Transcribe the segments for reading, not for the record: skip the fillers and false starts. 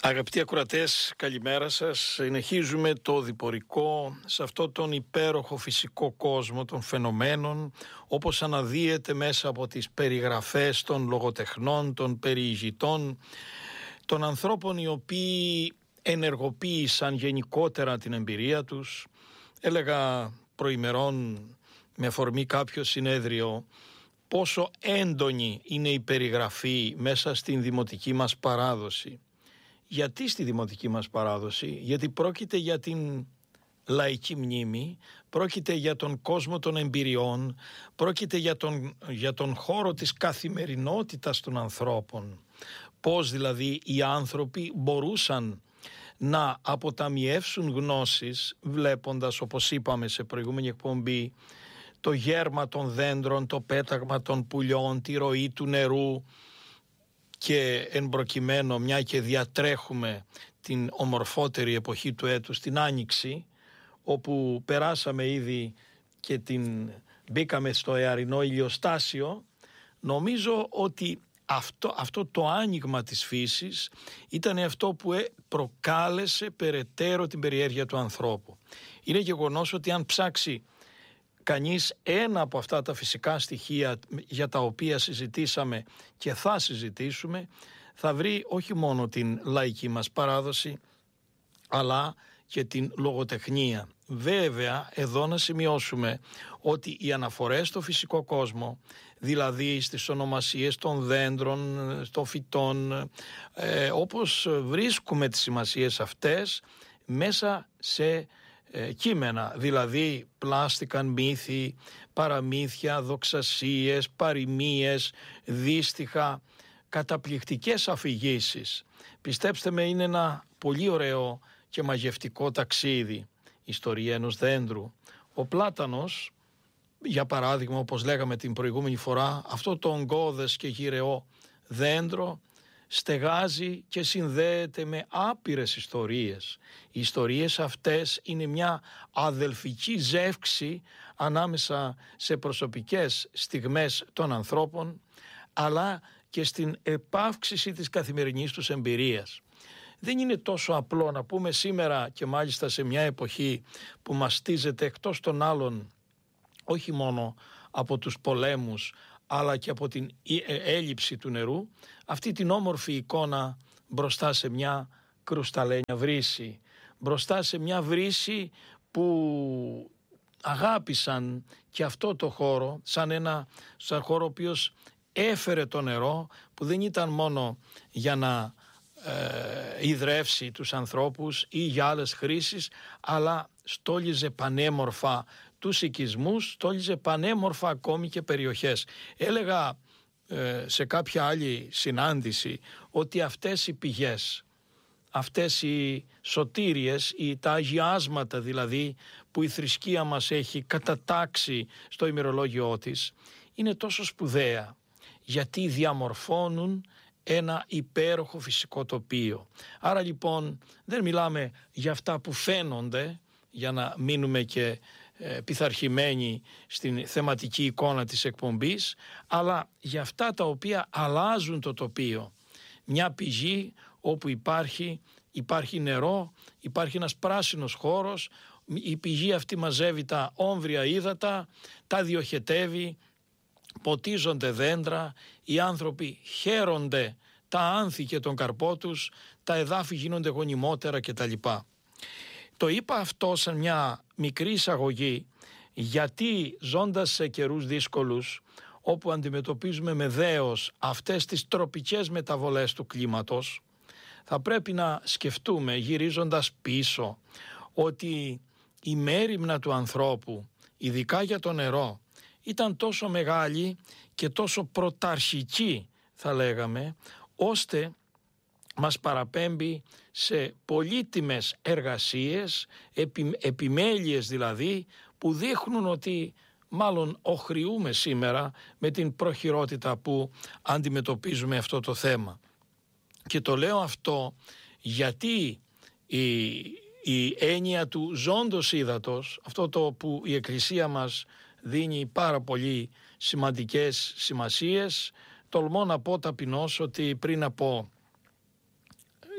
Αγαπητοί ακροατές, καλημέρα σας. Συνεχίζουμε το διπορικό σε αυτό τον υπέροχο φυσικό κόσμο των φαινομένων, όπως αναδύεται μέσα από τις περιγραφές των λογοτεχνών, των περιηγητών, των ανθρώπων οι οποίοι ενεργοποίησαν γενικότερα την εμπειρία τους. Έλεγα προημερών με αφορμή κάποιο συνέδριο πόσο έντονη είναι η περιγραφή μέσα στην δημοτική μας παράδοση. Γιατί στη δημοτική μας παράδοση? Γιατί πρόκειται για την λαϊκή μνήμη, πρόκειται για τον κόσμο των εμπειριών, πρόκειται για τον χώρο της καθημερινότητας των ανθρώπων. Πώς δηλαδή οι άνθρωποι μπορούσαν να αποταμιεύσουν γνώσεις βλέποντας, όπως είπαμε σε προηγούμενη εκπομπή, το γέρμα των δέντρων, το πέταγμα των πουλιών, τη ροή του νερού, και εν προκειμένου, μια και διατρέχουμε την ομορφότερη εποχή του έτους, την Άνοιξη, όπου περάσαμε ήδη και μπήκαμε στο εαρινό ηλιοστάσιο, νομίζω ότι αυτό το άνοιγμα της φύσης ήταν αυτό που προκάλεσε περαιτέρω την περιέργεια του ανθρώπου. Είναι γεγονός ότι αν ψάξει κανείς ένα από αυτά τα φυσικά στοιχεία για τα οποία συζητήσαμε και θα συζητήσουμε, θα βρει όχι μόνο την λαϊκή μας παράδοση, αλλά και την λογοτεχνία. Βέβαια, εδώ να σημειώσουμε ότι οι αναφορές στο φυσικό κόσμο, δηλαδή στις ονομασίες των δέντρων, των φυτών, όπως βρίσκουμε τις σημασίες αυτές μέσα σε κείμενα, δηλαδή πλάστηκαν μύθοι, παραμύθια, δοξασίες, παροιμίες, δύστιχα, καταπληκτικές αφηγήσεις. Πιστέψτε με, είναι ένα πολύ ωραίο και μαγευτικό ταξίδι, ιστορία ενός δέντρου. Ο πλάτανος, για παράδειγμα, όπως λέγαμε την προηγούμενη φορά, αυτό το ογκώδες και γυρεό δέντρο στεγάζει και συνδέεται με άπειρες ιστορίες. Οι ιστορίες αυτές είναι μια αδελφική ζεύξη ανάμεσα σε προσωπικές στιγμές των ανθρώπων, αλλά και στην επαύξηση της καθημερινής τους εμπειρίας. Δεν είναι τόσο απλό να πούμε σήμερα, και μάλιστα σε μια εποχή που μαστίζεται εκτός των άλλων όχι μόνο από τους πολέμους, αλλά και από την έλλειψη του νερού, αυτή την όμορφη εικόνα μπροστά σε μια κρουσταλένια βρύση, μπροστά σε μια βρύση που αγάπησαν και αυτό το χώρο σαν χώρο ο οποίος έφερε το νερό, που δεν ήταν μόνο για να ιδρεύσει τους ανθρώπους ή για άλλες χρήσεις, αλλά στόλιζε πανέμορφα τους οικισμούς, στόλιζε πανέμορφα ακόμη και περιοχές. Έλεγα σε κάποια άλλη συνάντηση ότι αυτές οι πηγές, αυτές οι σωτήριες, τα αγιάσματα δηλαδή που η θρησκεία μας έχει κατατάξει στο ημερολόγιό της, είναι τόσο σπουδαία γιατί διαμορφώνουν ένα υπέροχο φυσικό τοπίο. Άρα λοιπόν δεν μιλάμε για αυτά που φαίνονται, για να μείνουμε και πειθαρχημένοι στην θεματική εικόνα της εκπομπής, αλλά για αυτά τα οποία αλλάζουν το τοπίο. Μια πηγή όπου υπάρχει νερό, υπάρχει ένας πράσινος χώρος, η πηγή αυτή μαζεύει τα όμβρια ύδατα, τα διοχετεύει, ποτίζονται δέντρα, οι άνθρωποι χαίρονται τα άνθη και τον καρπό τους, τα εδάφη γίνονται γονιμότερα κτλ. Το είπα αυτό σαν μια μικρή εισαγωγή, γιατί ζώντας σε καιρούς δύσκολους, όπου αντιμετωπίζουμε με δέος αυτές τις τροπικές μεταβολές του κλίματος, θα πρέπει να σκεφτούμε, γυρίζοντας πίσω, ότι η μέριμνα του ανθρώπου, ειδικά για το νερό, ήταν τόσο μεγάλη και τόσο πρωταρχική, θα λέγαμε, ώστε μας παραπέμπει σε πολύτιμες εργασίες, επιμέλειες δηλαδή, που δείχνουν ότι μάλλον οχριούμε σήμερα με την προχειρότητα που αντιμετωπίζουμε αυτό το θέμα. Και το λέω αυτό γιατί η έννοια του ζώντος ύδατος, αυτό το που η Εκκλησία μας δίνει πάρα πολύ σημαντικές σημασίες, τολμώ να πω ταπεινώς ότι πριν από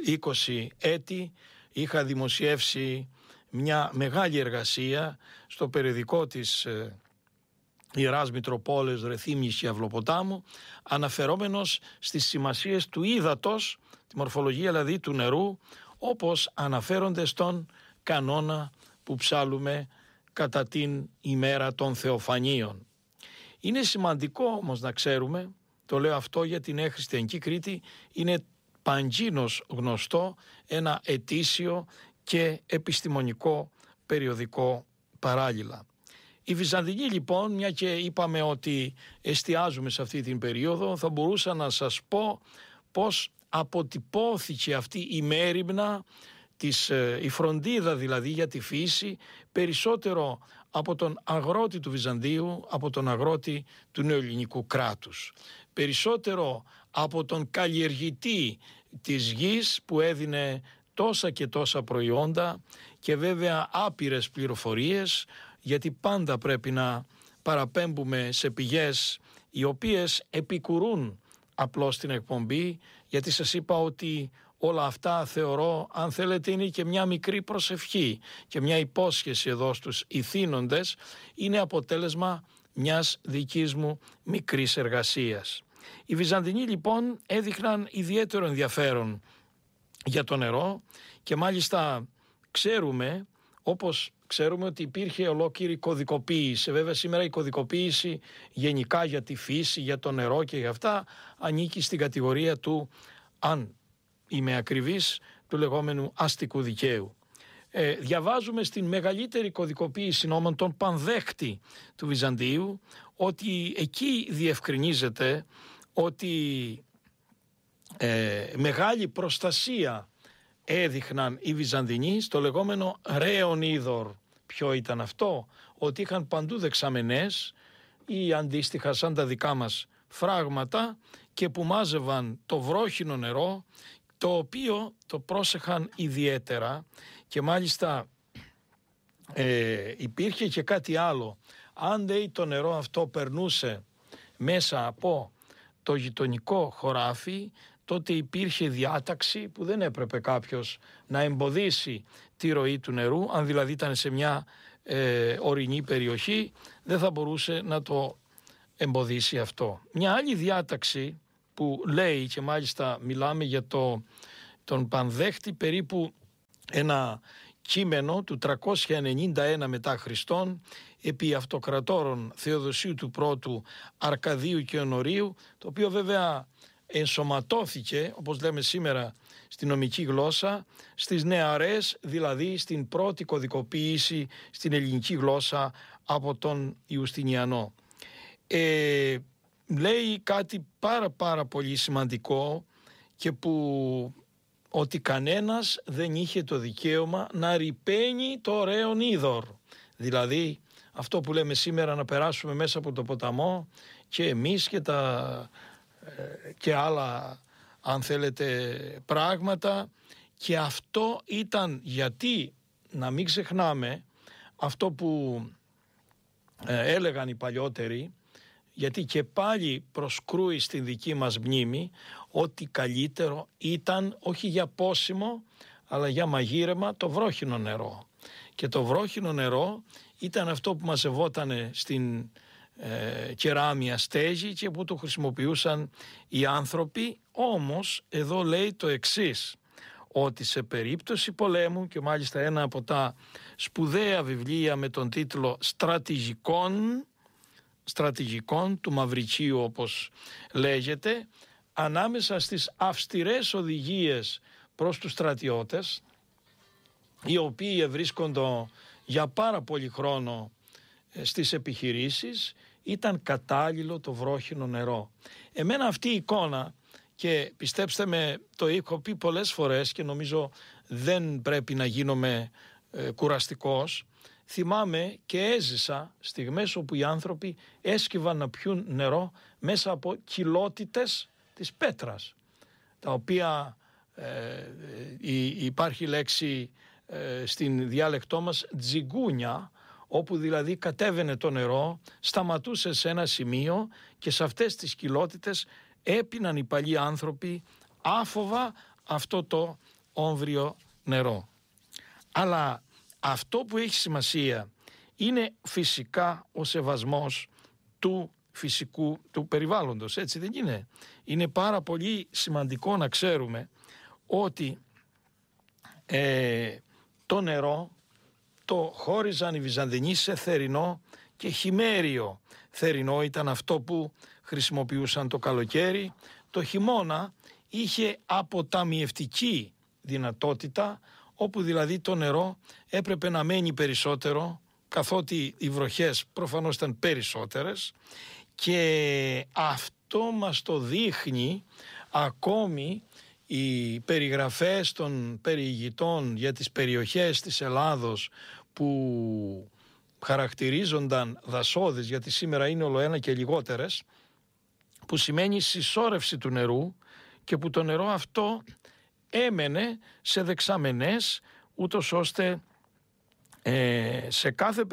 20 έτη είχα δημοσιεύσει μια μεγάλη εργασία στο περιοδικό της Ιεράς Μητροπόλεως Ρεθύμνης και Αυλοποτάμου, αναφερόμενος στις σημασίες του ύδατος, τη μορφολογία δηλαδή του νερού, όπως αναφέρονται στον κανόνα που ψάλουμε κατά την ημέρα των Θεοφανίων. Είναι σημαντικό όμως να ξέρουμε, το λέω αυτό για την χριστιανική Κρήτη, είναι παντζίνος γνωστό ένα ετήσιο και επιστημονικό περιοδικό παράλληλα. Οι Βυζαντινοί λοιπόν, μια και είπαμε ότι εστιάζουμε σε αυτή την περίοδο, θα μπορούσα να σας πω πώς αποτυπώθηκε αυτή η μέριμνα, η φροντίδα δηλαδή για τη φύση, περισσότερο από τον αγρότη του Βυζαντίου, από τον αγρότη του νεοελληνικού κράτους. Περισσότερο από τον καλλιεργητή της γης που έδινε τόσα και τόσα προϊόντα και βέβαια άπειρες πληροφορίες, γιατί πάντα πρέπει να παραπέμπουμε σε πηγές οι οποίες επικουρούν απλώς την εκπομπή, γιατί σας είπα ότι όλα αυτά θεωρώ, αν θέλετε, είναι και μια μικρή προσευχή και μια υπόσχεση εδώ στους ηθήνοντες, είναι αποτέλεσμα μιας δικής μου μικρής εργασίας. Οι Βυζαντινοί λοιπόν έδειχναν ιδιαίτερο ενδιαφέρον για το νερό και μάλιστα ξέρουμε, όπως ξέρουμε ότι υπήρχε ολόκληρη κωδικοποίηση. Βέβαια σήμερα η κωδικοποίηση γενικά για τη φύση, για το νερό και για αυτά ανήκει στην κατηγορία του, αν είμαι ακριβής, του λεγόμενου αστικού δικαίου. Διαβάζουμε στην μεγαλύτερη κωδικοποίηση νόμων, τον Πανδέχτη του Βυζαντίου, ότι εκεί διευκρινίζεται ότι μεγάλη προστασία έδειχναν οι Βυζαντινοί στο λεγόμενο ρέον είδωρ. Ποιο ήταν αυτό? Ότι είχαν παντού δεξαμενές ή αντίστοιχα σαν τα δικά μας φράγματα και που μάζευαν το βρόχινο νερό, το οποίο το πρόσεχαν ιδιαίτερα και μάλιστα υπήρχε και κάτι άλλο. Αν το νερό αυτό περνούσε μέσα από το γειτονικό χωράφι, τότε υπήρχε διάταξη που δεν έπρεπε κάποιος να εμποδίσει τη ροή του νερού. Αν δηλαδή ήταν σε μια ορεινή περιοχή, δεν θα μπορούσε να το εμποδίσει αυτό. Μια άλλη διάταξη που λέει, και μάλιστα μιλάμε για τον Πανδέχτη, περίπου ένα κείμενο του 391 μετά Χριστόν, επί αυτοκρατόρων Θεοδοσίου του Πρώτου, Αρκαδίου και Ονορίου, το οποίο βέβαια ενσωματώθηκε, όπως λέμε σήμερα στη νομική γλώσσα, στις νεαρές, δηλαδή στην πρώτη κωδικοποίηση στην ελληνική γλώσσα από τον Ιουστινιανό. Λέει κάτι πάρα πολύ σημαντικό και που ότι κανένας δεν είχε το δικαίωμα να ρυπαίνει το ωραίον είδωρ. Δηλαδή αυτό που λέμε σήμερα, να περάσουμε μέσα από το ποταμό και εμείς και άλλα αν θέλετε πράγματα, και αυτό ήταν γιατί, να μην ξεχνάμε αυτό που έλεγαν οι παλιότεροι, γιατί και πάλι προσκρούει στην δική μας μνήμη ότι καλύτερο ήταν όχι για πόσιμο αλλά για μαγείρεμα το βρόχινο νερό. Και το βρόχινο νερό ήταν αυτό που μαζευόταν στην κεράμια στέγη και που το χρησιμοποιούσαν οι άνθρωποι. Όμως εδώ λέει το εξής, ότι σε περίπτωση πολέμου, και μάλιστα ένα από τα σπουδαία βιβλία με τον τίτλο στρατηγικών του Μαυριτσίου όπως λέγεται, ανάμεσα στις αυστηρές οδηγίες προς τους στρατιώτες, οι οποίοι ευρίσκονται για πάρα πολύ χρόνο στις επιχειρήσεις, ήταν κατάλληλο το βρόχινο νερό. Εμένα αυτή η εικόνα, και πιστέψτε με, το έχω πει πολλές φορές και νομίζω δεν πρέπει να γίνομαι κουραστικός, θυμάμαι και έζησα στιγμές όπου οι άνθρωποι έσκυβαν να πιούν νερό μέσα από κοιλότητες της πέτρας, τα οποία υπάρχει λέξη στην διάλεκτό μας τζιγκούνια, όπου δηλαδή κατέβαινε το νερό, σταματούσε σε ένα σημείο και σε αυτές τις κοιλότητες έπιναν οι παλιοί άνθρωποι άφοβα αυτό το όμβριο νερό. Αλλά αυτό που έχει σημασία είναι φυσικά ο σεβασμός του φυσικού του περιβάλλοντος, έτσι δεν είναι? Είναι πάρα πολύ σημαντικό να ξέρουμε ότι το νερό το χώριζαν οι Βυζαντινοί σε θερινό και χειμέριο. Θερινό ήταν αυτό που χρησιμοποιούσαν το καλοκαίρι. Το χειμώνα είχε αποταμιευτική δυνατότητα, όπου δηλαδή το νερό έπρεπε να μένει περισσότερο, καθότι οι βροχές προφανώς ήταν περισσότερες, και αυτό μας το δείχνει ακόμη οι περιγραφές των περιηγητών για τις περιοχές της Ελλάδος που χαρακτηρίζονταν δασώδεις, γιατί σήμερα είναι ολοένα και λιγότερες, που σημαίνει συσσόρευση του νερού, και που το νερό αυτό έμενε σε δεξαμενές, ούτως ώστε σε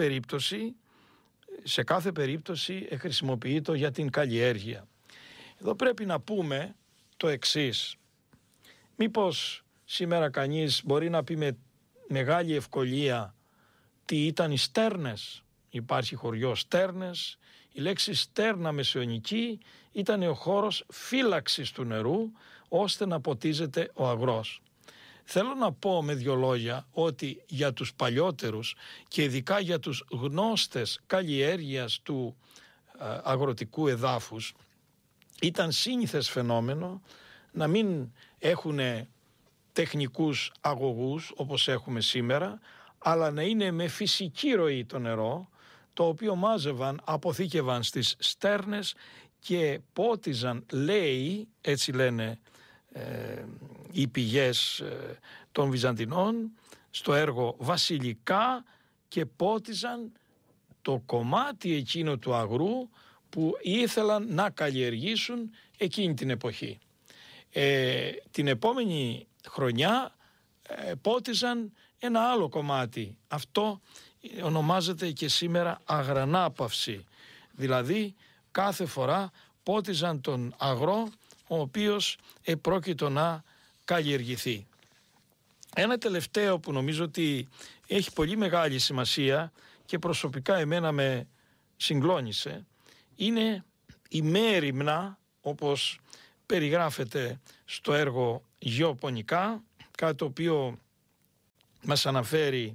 κάθε περίπτωση χρησιμοποιείται για την καλλιέργεια. Εδώ πρέπει να πούμε το εξής. Μήπως σήμερα κανείς μπορεί να πει με μεγάλη ευκολία τι ήταν οι στέρνες? Υπάρχει χωριό Στέρνες. Η λέξη στέρνα μεσαιωνική ήταν ο χώρος φύλαξης του νερού, ώστε να ποτίζεται ο αγρός. Θέλω να πω με δύο λόγια ότι για τους παλιότερους και ειδικά για τους γνώστες καλλιέργειας του αγροτικού εδάφους ήταν σύνηθες φαινόμενο να μην έχουν τεχνικούς αγωγούς όπως έχουμε σήμερα, αλλά να είναι με φυσική ροή το νερό, το οποίο μάζευαν, αποθήκευαν στις στέρνες και πότιζαν, λέει, έτσι λένε οι πηγές των Βυζαντινών, στο έργο βασιλικά, και πότιζαν το κομμάτι εκείνο του αγρού που ήθελαν να καλλιεργήσουν εκείνη την εποχή. Την επόμενη χρονιά πότιζαν ένα άλλο κομμάτι. Αυτό ονομάζεται και σήμερα αγρανάπαυση. Δηλαδή κάθε φορά πότιζαν τον αγρό ο οποίος επρόκειτο να καλλιεργηθεί. Ένα τελευταίο που νομίζω ότι έχει πολύ μεγάλη σημασία και προσωπικά εμένα με συγκλώνησε είναι η μέριμνα, όπως περιγράφεται στο έργο Γεωπονικά, κάτι το οποίο μας αναφέρει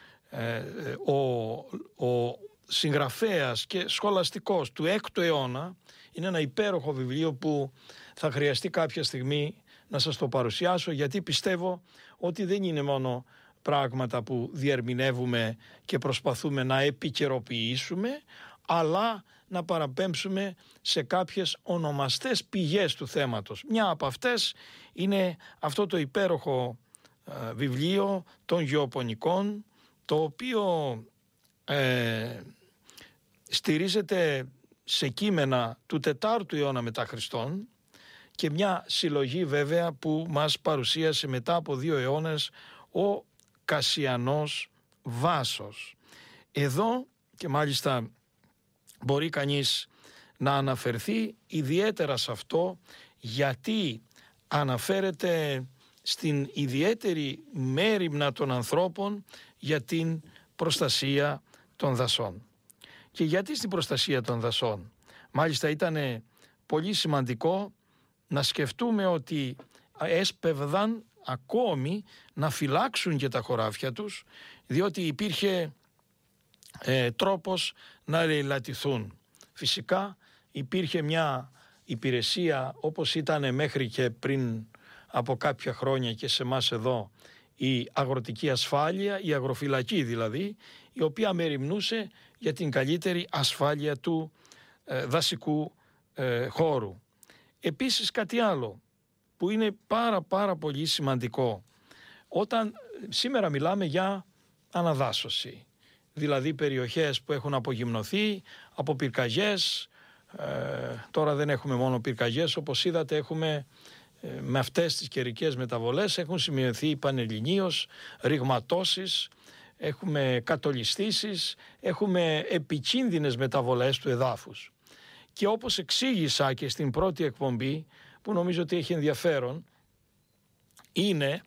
ο συγγραφέας και σχολαστικός του 6ου αιώνα. Είναι ένα υπέροχο βιβλίο που θα χρειαστεί κάποια στιγμή να σας το παρουσιάσω, γιατί πιστεύω ότι δεν είναι μόνο πράγματα που διερμηνεύουμε και προσπαθούμε να επικαιροποιήσουμε, αλλά να παραπέμψουμε σε κάποιες ονομαστές πηγές του θέματος. Μια από αυτές είναι αυτό το υπέροχο βιβλίο των Γεωπονικών, το οποίο στηρίζεται σε κείμενα του 4ου αιώνα μετά Χριστόν, και μια συλλογή βέβαια που μας παρουσίασε μετά από 2 αιώνες ο Κασιανός Βάσος. Εδώ, και μάλιστα μπορεί κανείς να αναφερθεί ιδιαίτερα σε αυτό, γιατί αναφέρεται στην ιδιαίτερη μέριμνα των ανθρώπων για την προστασία των δασών. Και γιατί στην προστασία των δασών? Μάλιστα ήταν πολύ σημαντικό να σκεφτούμε ότι έσπευδαν ακόμη να φυλάξουν και τα χωράφια τους, διότι υπήρχε τρόπος να λαιλατηθούν. Φυσικά υπήρχε μια υπηρεσία, όπως ήταν μέχρι και πριν από κάποια χρόνια και σε εμάς εδώ, η αγροτική ασφάλεια, η αγροφυλακή δηλαδή, η οποία μεριμνούσε για την καλύτερη ασφάλεια του δασικού χώρου. Επίσης κάτι άλλο που είναι πάρα πολύ σημαντικό, όταν σήμερα μιλάμε για αναδάσωση, δηλαδή περιοχές που έχουν απογυμνωθεί από πυρκαγιές. Τώρα δεν έχουμε μόνο πυρκαγιές, όπως είδατε έχουμε με αυτές τις καιρικές μεταβολές έχουν σημειωθεί πανελληνίως ρηγματώσεις, έχουμε κατολιστήσεις, έχουμε επικίνδυνες μεταβολές του εδάφους. Και όπως εξήγησα και στην πρώτη εκπομπή, που νομίζω ότι έχει ενδιαφέρον, είναι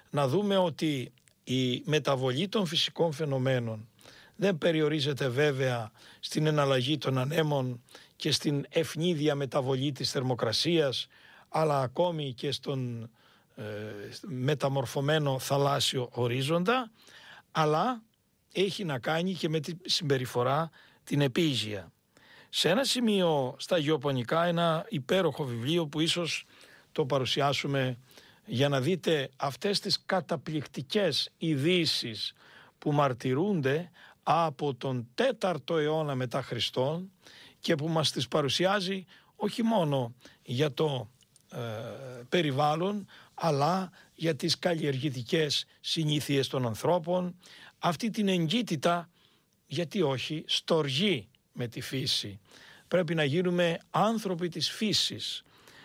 να δούμε ότι η μεταβολή των φυσικών φαινομένων δεν περιορίζεται βέβαια στην εναλλαγή των ανέμων και στην ευνίδια μεταβολή της θερμοκρασίας, αλλά ακόμη και στον μεταμορφωμένο θαλάσσιο ορίζοντα, αλλά έχει να κάνει και με τη συμπεριφορά την επίγεια. Σε ένα σημείο στα γεωπονικά, ένα υπέροχο βιβλίο που ίσως το παρουσιάσουμε για να δείτε αυτές τις καταπληκτικές ειδήσεις που μαρτυρούνται από τον 4ο αιώνα μετά Χριστόν και που μας τις παρουσιάζει όχι μόνο για το περιβάλλον, αλλά για τις καλλιεργητικές συνήθειες των ανθρώπων, αυτή την εγκύτητα, γιατί όχι, στοργή με τη φύση. Πρέπει να γίνουμε άνθρωποι της φύσης.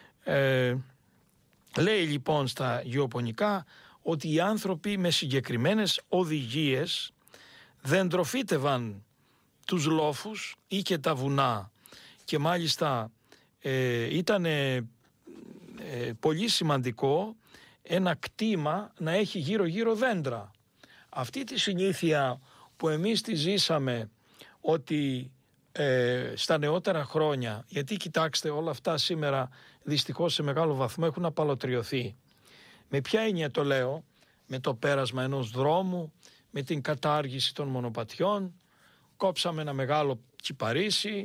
Λέει λοιπόν στα γεωπονικά ότι οι άνθρωποι με συγκεκριμένες οδηγίες δεντροφύτευαν τους λόφους ή και τα βουνά, και μάλιστα ήταν πολύ σημαντικό ένα κτήμα να έχει γύρω-γύρω δέντρα. Αυτή τη συνήθεια που εμείς τη ζήσαμε, ότι στα νεότερα χρόνια, γιατί κοιτάξτε όλα αυτά σήμερα δυστυχώς σε μεγάλο βαθμό έχουν απαλωτριωθεί. Με ποια έννοια το λέω? Με το πέρασμα ενός δρόμου, με την κατάργηση των μονοπατιών, κόψαμε ένα μεγάλο κυπαρίσι,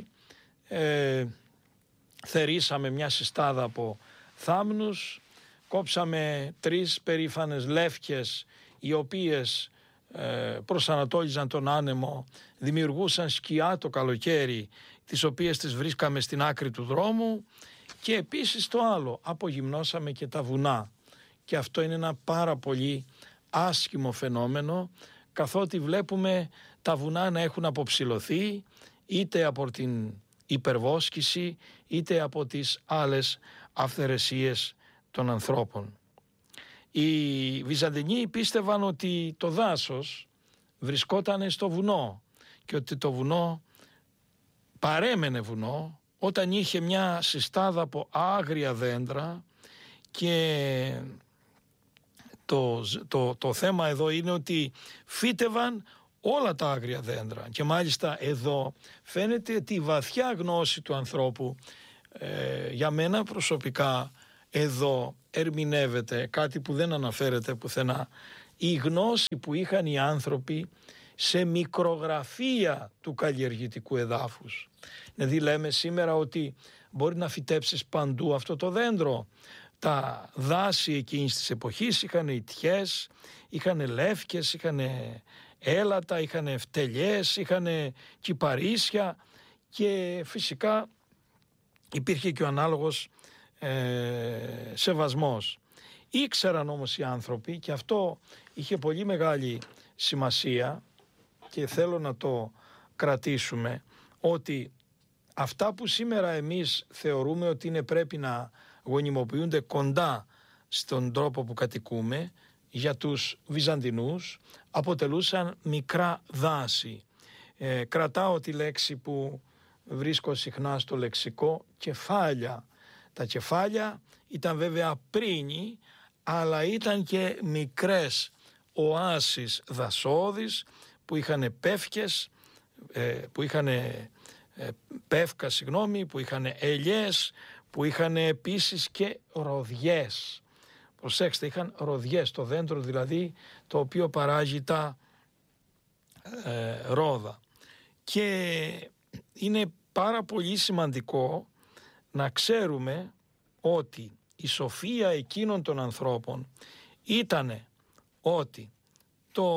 θερήσαμε μια συστάδα από θάμνους, κόψαμε 3 περήφανες λεύκες οι οποίες προσανατόλιζαν τον άνεμο, δημιουργούσαν σκιά το καλοκαίρι, τις οποίες τις βρίσκαμε στην άκρη του δρόμου, και επίσης το άλλο, απογυμνώσαμε και τα βουνά, και αυτό είναι ένα πάρα πολύ άσχημο φαινόμενο, καθότι βλέπουμε τα βουνά να έχουν αποψηλωθεί είτε από την υπερβόσκηση είτε από τις άλλες αυθαιρεσίες των ανθρώπων. Οι Βυζαντινοί πίστευαν ότι το δάσος βρισκόταν στο βουνό και ότι το βουνό παρέμενε βουνό όταν είχε μια συστάδα από άγρια δέντρα, και το θέμα εδώ είναι ότι φύτευαν όλα τα άγρια δέντρα, και μάλιστα εδώ φαίνεται ότι η βαθιά γνώση του ανθρώπου, για μένα προσωπικά εδώ ερμηνεύεται κάτι που δεν αναφέρεται πουθενά, η γνώση που είχαν οι άνθρωποι σε μικρογραφία του καλλιεργητικού εδάφους. Δηλαδή λέμε σήμερα ότι μπορεί να φυτέψεις παντού αυτό το δέντρο. Τα δάση εκείνης της εποχής είχαν ιτιές, είχαν λεύκες, είχαν έλατα, είχαν φτελιές, είχαν κυπαρίσια, και φυσικά υπήρχε και ο ανάλογος σεβασμός. Ήξεραν όμως οι άνθρωποι, και αυτό είχε πολύ μεγάλη σημασία και θέλω να το κρατήσουμε, ότι αυτά που σήμερα εμείς θεωρούμε ότι πρέπει να γονιμοποιούνται κοντά στον τρόπο που κατοικούμε, για τους Βυζαντινούς αποτελούσαν μικρά δάση. Κρατάω τη λέξη που βρίσκω συχνά στο λεξικό, κεφάλια. Τα κεφάλια ήταν βέβαια πρίνοι, αλλά ήταν και μικρές οάσεις δασόδεις που είχαν πεύκες, που είχαν πεύκα, που είχαν ελιές, που είχαν επίσης και ροδιές. Προσέξτε, είχαν ροδιές, το δέντρο δηλαδή το οποίο παράγει τα ρόδα. Και είναι πάρα πολύ σημαντικό να ξέρουμε ότι η σοφία εκείνων των ανθρώπων ήτανε ότι το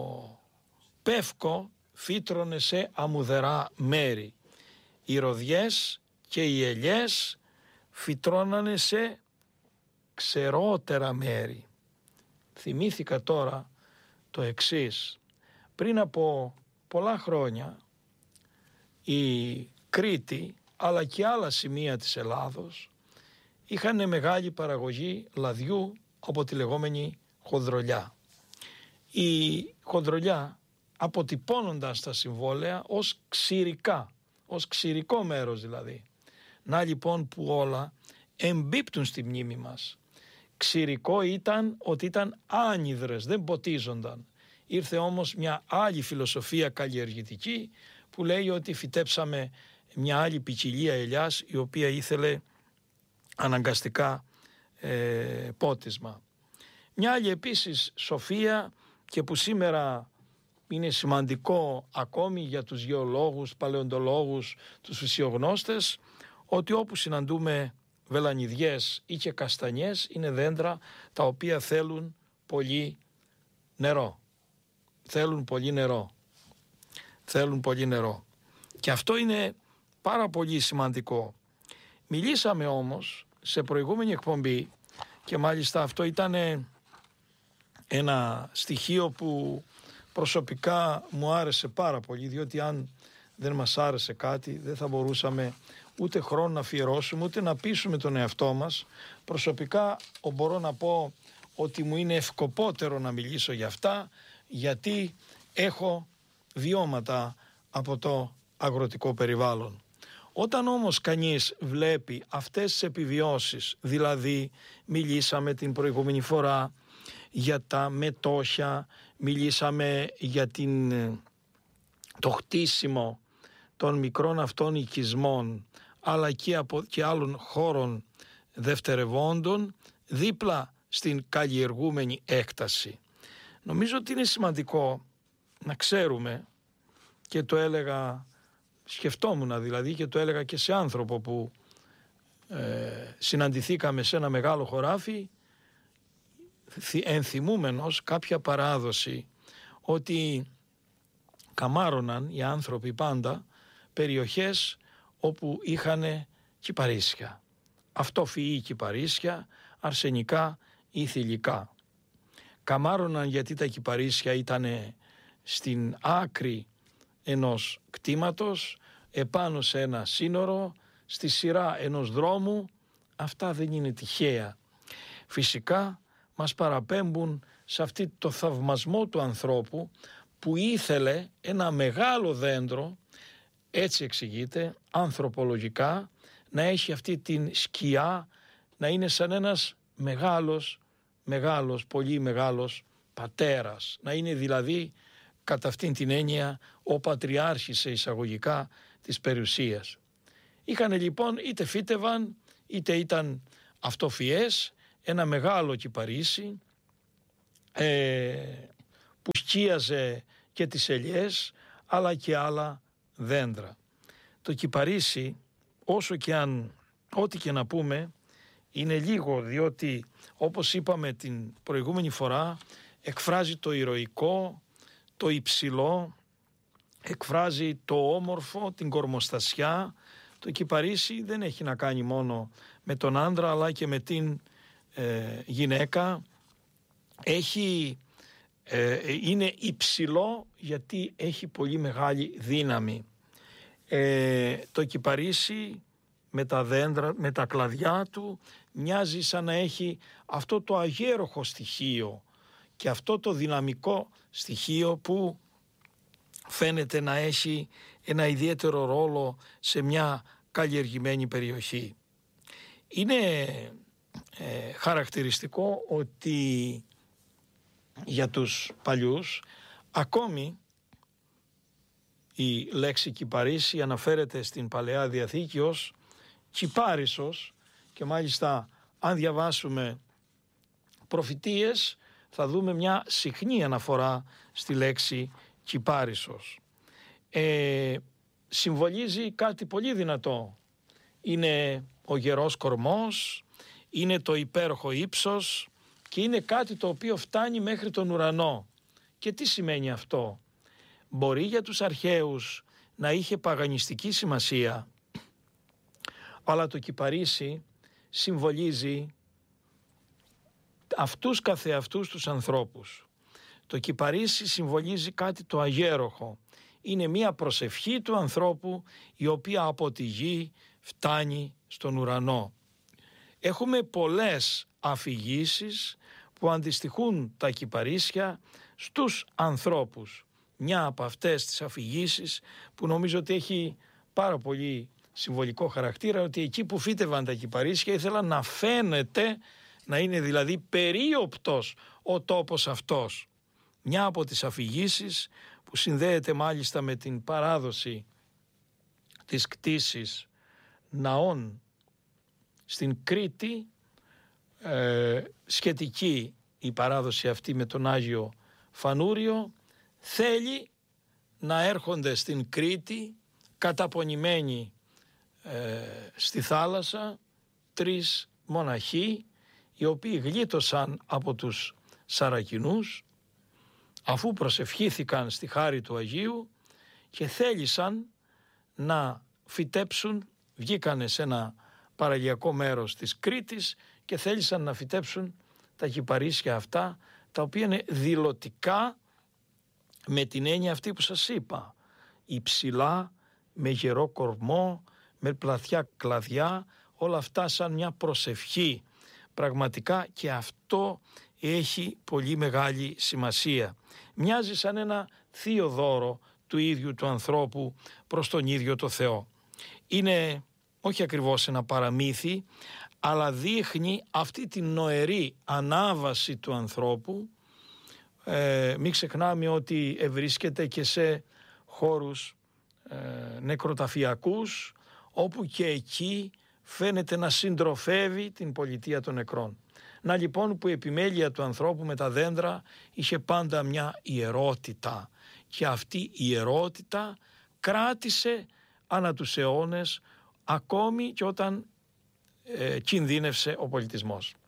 πεύκο φύτρωνε σε αμμουδερά μέρη. Οι ροδιές και οι ελιές φυτρώνανε σε ξερότερα μέρη. Θυμήθηκα τώρα το εξής. Πριν από πολλά χρόνια η Κρήτη αλλά και άλλα σημεία της Ελλάδος είχαν μεγάλη παραγωγή λαδιού από τη λεγόμενη χονδρολιά. Η χονδρολιά αποτυπώνοντας τα συμβόλαια ως ξηρικά, ως ξηρικό μέρος δηλαδή. Να λοιπόν που όλα εμπίπτουν στη μνήμη μας. ξηρικό ήταν ότι ήταν άνυδρες, δεν ποτίζονταν. Ήρθε όμως μια άλλη φιλοσοφία καλλιεργητική που λέει ότι φυτέψαμε μια άλλη ποικιλία ελιάς η οποία ήθελε αναγκαστικά πότισμα. Μια άλλη επίσης σοφία και που σήμερα είναι σημαντικό ακόμη για τους γεωλόγους, παλαιοντολόγους, τους φυσιογνώστες, ότι όπου συναντούμε βελανιδιές ή και καστανιές είναι δέντρα τα οποία θέλουν πολύ νερό. Θέλουν πολύ νερό. Και αυτό είναι πάρα πολύ σημαντικό. Μιλήσαμε όμως σε προηγούμενη εκπομπή και μάλιστα αυτό ήταν ένα στοιχείο που προσωπικά μου άρεσε πάρα πολύ, διότι αν δεν μας άρεσε κάτι δεν θα μπορούσαμε ούτε χρόνο να αφιερώσουμε ούτε να πείσουμε τον εαυτό μας. Προσωπικά μπορώ να πω ότι μου είναι ευκοπότερο να μιλήσω για αυτά, γιατί έχω βιώματα από το αγροτικό περιβάλλον. Όταν όμως κανείς βλέπει αυτές τις επιβιώσεις, δηλαδή μιλήσαμε την προηγούμενη φορά για τα μετόχια, μιλήσαμε για το χτίσιμο των μικρών αυτών οικισμών, αλλά και άλλων χώρων δευτερευόντων δίπλα στην καλλιεργούμενη έκταση. Νομίζω ότι είναι σημαντικό να ξέρουμε, και το έλεγα, σκεφτόμουν δηλαδή και το έλεγα και σε άνθρωπο που συναντηθήκαμε σε ένα μεγάλο χωράφι, ενθυμούμενος κάποια παράδοση ότι καμάρωναν οι άνθρωποι πάντα περιοχές όπου είχαν κυπαρίσια, αυτοφυή κυπαρίσια, αρσενικά ή θηλυκά. Καμάρωναν γιατί τα κυπαρίσια ήταν στην άκρη ενός κτήματος, επάνω σε ένα σύνορο, στη σειρά ενός δρόμου. Αυτά δεν είναι τυχαία. Φυσικά μας παραπέμπουν σε αυτή το θαυμασμό του ανθρώπου που ήθελε ένα μεγάλο δέντρο, έτσι εξηγείται, ανθρωπολογικά, να έχει αυτή την σκιά, να είναι σαν ένας μεγάλος, πολύ μεγάλος πατέρας, να είναι δηλαδή κατά αυτήν την έννοια ο πατριάρχης σε εισαγωγικά της περιουσίας. Είχαν λοιπόν, είτε φύτευαν είτε ήταν αυτοφυές, ένα μεγάλο κυπαρίσι που σκίαζε και τις ελιές αλλά και άλλα δέντρα. Το κυπαρίσι, όσο και αν, ό,τι και να πούμε, είναι λίγο, διότι όπως είπαμε την προηγούμενη φορά, εκφράζει το ηρωικό, το υψηλό, εκφράζει το όμορφο, την κορμοστασιά. Το κυπαρίσι δεν έχει να κάνει μόνο με τον άντρα αλλά και με την γυναίκα. Είναι υψηλό γιατί έχει πολύ μεγάλη δύναμη. Το κυπαρίσι με τα δέντρα, με τα κλαδιά του, μοιάζει σαν να έχει αυτό το αγέροχο στοιχείο και αυτό το δυναμικό στοιχείο που φαίνεται να έχει ένα ιδιαίτερο ρόλο σε μια καλλιεργημένη περιοχή. Είναι χαρακτηριστικό ότι για τους παλιούς ακόμη η λέξη κυπαρίσι αναφέρεται στην Παλαιά Διαθήκη ως κυπάρισος και μάλιστα αν διαβάσουμε προφητείες θα δούμε μια συχνή αναφορά στη λέξη κυπάρισος. Συμβολίζει κάτι πολύ δυνατό. Είναι ο γερός κορμός, είναι το υπέροχο ύψος και είναι κάτι το οποίο φτάνει μέχρι τον ουρανό. Και τι σημαίνει αυτό? Μπορεί για τους αρχαίους να είχε παγανιστική σημασία, αλλά το κυπαρίσι συμβολίζει αυτούς καθεαυτούς τους ανθρώπους. Το κυπαρίσι συμβολίζει κάτι το αγέροχο. Είναι μια προσευχή του ανθρώπου η οποία από τη γη φτάνει στον ουρανό. Έχουμε πολλές αφηγήσεις που αντιστοιχούν τα κυπαρίσια στους ανθρώπους. Μια από αυτές τις αφηγήσεις που νομίζω ότι έχει πάρα πολύ συμβολικό χαρακτήρα, ότι εκεί που φύτευαν τα κυπαρίσια ήθελαν να φαίνεται να είναι δηλαδή περίοπτος ο τόπος αυτός. Μια από τις αφηγήσεις που συνδέεται μάλιστα με την παράδοση της κτήσης ναών στην Κρήτη, σχετική η παράδοση αυτή με τον Άγιο Φανούριο, θέλει να έρχονται στην Κρήτη καταπονημένοι στη θάλασσα 3 μοναχοί, οι οποίοι γλίτωσαν από τους Σαρακινούς αφού προσευχήθηκαν στη χάρη του Αγίου και θέλησαν να φυτέψουν, βγήκανε σε ένα παραλιακό μέρος της Κρήτης και θέλησαν να φυτέψουν τα κυπαρίσια αυτά, τα οποία είναι δηλωτικά με την έννοια αυτή που σας είπα, υψηλά, με γερό κορμό, με πλατιά κλαδιά, όλα αυτά σαν μια προσευχή πραγματικά, και αυτό έχει πολύ μεγάλη σημασία. Μοιάζει σαν ένα θείο δώρο του ίδιου του ανθρώπου προς τον ίδιο το Θεό. Είναι όχι ακριβώς ένα παραμύθι, αλλά δείχνει αυτή την νοερή ανάβαση του ανθρώπου. Μην ξεχνάμε ότι ευρίσκεται και σε χώρους νεκροταφειακούς, όπου και εκεί φαίνεται να συντροφεύει την πολιτεία των νεκρών. Να λοιπόν που η επιμέλεια του ανθρώπου με τα δέντρα είχε πάντα μια ιερότητα, και αυτή η ιερότητα κράτησε ανά τους αιώνες, ακόμη και όταν κινδύνευσε ο πολιτισμός.